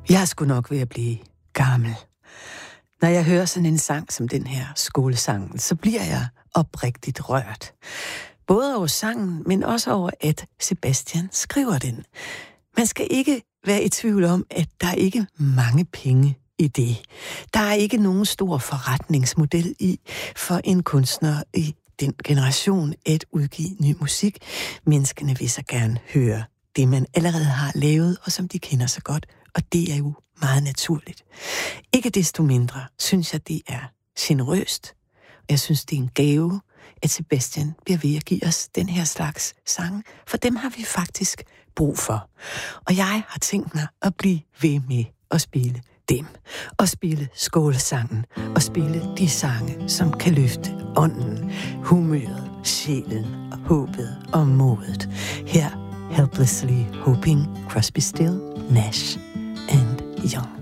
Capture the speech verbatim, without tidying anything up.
Jeg er sgu nok ved at blive gammel. Når jeg hører sådan en sang som den her, Skolesang, så bliver jeg oprigtigt rørt. Både over sangen, men også over, at Sebastian skriver den. Man skal ikke være i tvivl om, at der ikke er mange penge i det. Der er ikke nogen stor forretningsmodel i for en kunstner i den generation at udgive ny musik. Menneskene vil så gerne høre det, man allerede har lavet, og som de kender så godt, og det er jo meget naturligt. Ikke desto mindre synes jeg, det er generøst, og jeg synes, det er en gave, at Sebastian bliver ved at give os den her slags sange, for dem har vi faktisk brug for. Og jeg har tænkt mig at blive ved med at spille dem, og spille Skålesangen, og spille de sange, som kan løfte ånden, humøret, sjælen, håbet og modet. Her Helplessly Hoping, Crosby, Still, Nash and Young.